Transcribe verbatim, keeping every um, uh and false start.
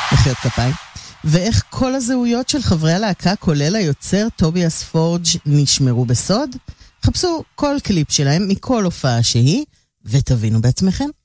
מחיאות כפיים. ואיך כל הזהויות של חברי הלהקה, כולל היוצר טוביאס פורג', נשמרו בסוד? חפשו כל קליפ שלהם מכל הופעה שהיא, ותבינו בעצמכם.